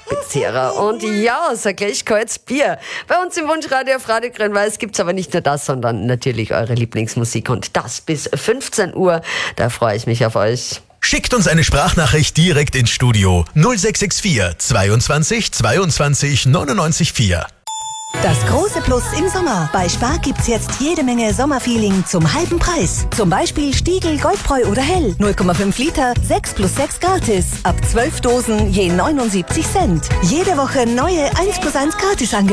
Bezehrer. Und ja, sag gleich kaltes Bier. Bei uns im Wunschradio auf Radio Grün-Weiß gibt's aber nicht nur das, sondern natürlich eure Lieblingsmusik. Und das bis 15 Uhr. Da freue ich mich auf euch. Schickt uns eine Sprachnachricht direkt ins Studio 0664 22 22 99 4. Das große Plus im Sommer. Bei Spar gibt's jetzt jede Menge Sommerfeeling zum halben Preis. Zum Beispiel Stiegl, Goldbräu oder Hell. 0,5 Liter, 6 plus 6 gratis. Ab 12 Dosen je 79 Cent. Jede Woche neue 1 plus 1 Gratisangebote.